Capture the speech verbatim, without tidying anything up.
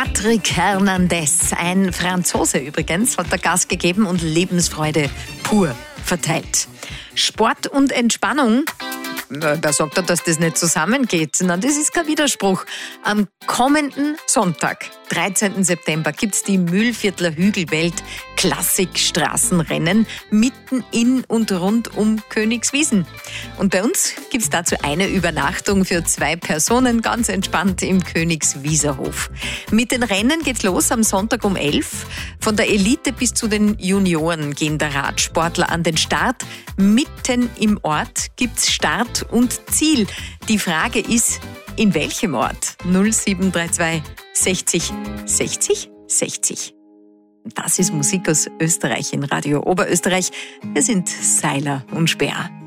Patrick Hernandez, ein Franzose übrigens, hat der Gas gegeben und Lebensfreude pur verteilt. Sport und Entspannung, wer sagt da, dass das nicht zusammengeht? Na, das ist kein Widerspruch. Am kommenden Sonntag, dreizehnten September, gibt's die Mühlviertler Hügelwelt Klassikstraßenrennen mitten in und rund um Königswiesen. Und bei uns gibt's dazu eine Übernachtung für zwei Personen, ganz entspannt im Königswieserhof. Mit den Rennen geht's los am Sonntag um elf. Von der Elite bis zu den Junioren gehen der Radsportler an den Start. Mitten im Ort gibt's Start und Ziel. Die Frage ist, in welchem Ort? null sieben drei zwei sechzig sechzig sechzig. Das ist Musik aus Österreich in Radio Oberösterreich. Wir sind Seiler und Speer.